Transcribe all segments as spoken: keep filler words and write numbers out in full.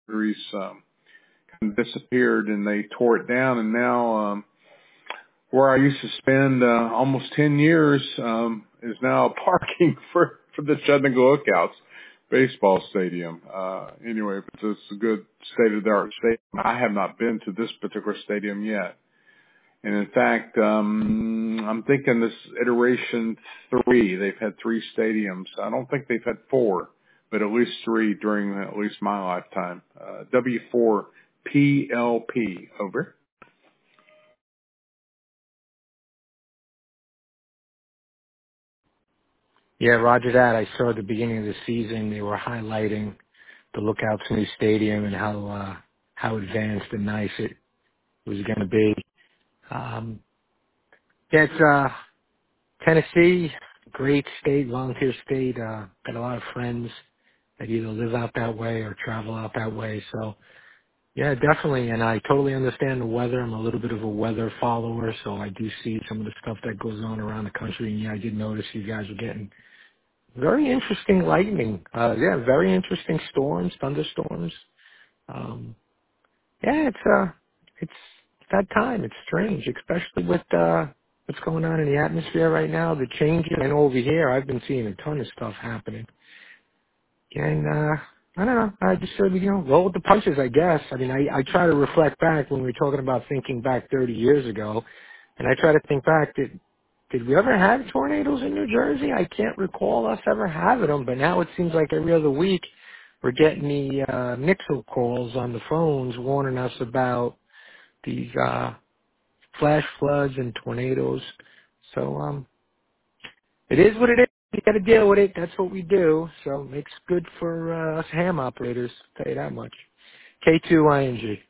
Greece um, kind of disappeared, and they tore it down. And now, um, where I used to spend uh, almost ten years um, is now parking for for the Chattanooga Lookouts baseball stadium. Uh, anyway, but it's a good state of the art stadium. I have not been to this particular stadium yet. And in fact, um, I'm thinking this iteration three, they've had three stadiums. I don't think they've had four, but at least three during at least my lifetime. Uh, W four P L P, over. Yeah, roger that. I saw at the beginning of the season they were highlighting the Lookouts new stadium and how uh, how advanced and nice it was going to be. Um, yeah, it's uh, Tennessee, great state, volunteer state. Uh, got a lot of friends that either live out that way or travel out that way. So yeah, definitely. And I totally understand the weather. I'm a little bit of a weather follower, so I do see some of the stuff that goes on around the country. And yeah, I did notice you guys were getting very interesting lightning. Uh, yeah, very interesting storms, thunderstorms. Um, yeah, it's uh, it's that time. It's strange, especially with uh, what's going on in the atmosphere right now. The changes. And over here, I've been seeing a ton of stuff happening. And uh, I don't know. I just sort of, you know, roll with the punches, I guess. I mean, I, I try to reflect back when we were talking about thinking back thirty years ago, and I try to think back. Did did we ever have tornadoes in New Jersey? I can't recall us ever having them, but now it seems like every other week we're getting the uh, N I C S O calls on the phones warning us about these uh, flash floods and tornadoes. So um, it is what it is. You got to deal with it. That's what we do. So it makes good for uh, us ham operators. I'll tell you that much. K two I N G.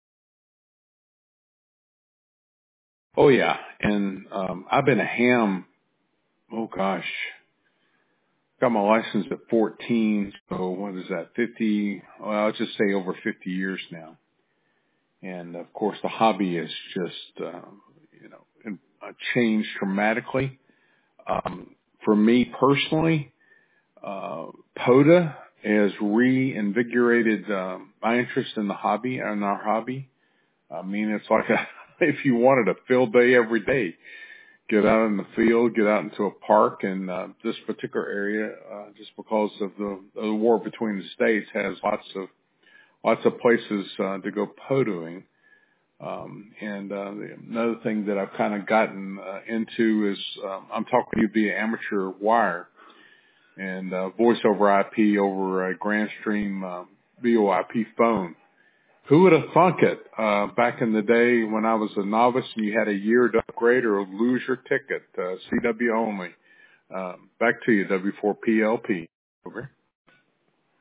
Oh yeah, and um, I've been a ham. Oh gosh, got my license at fourteen. So what is that? fifty? Well, I'll just say over fifty years now. And of course, the hobby has just uh, you know in- uh, changed dramatically. Um, for me personally, uh, POTA has reinvigorated um, my interest in the hobby and our hobby. I mean, it's like a, if you wanted a field day every day, get out in the field, get out into a park, and uh, this particular area, uh, just because of the, the war between the states, has lots of lots of places uh, to go potoing. Um, and uh, another thing that I've kind of gotten uh, into is um, I'm talking to you via amateur wire and uh, voice over I P over a Grandstream uh, V O I P phone. Who would have thunk it uh, back in the day when I was a novice and you had a year to upgrade or lose your ticket, uh, C W only. Um, back to you, W four P L P. Over.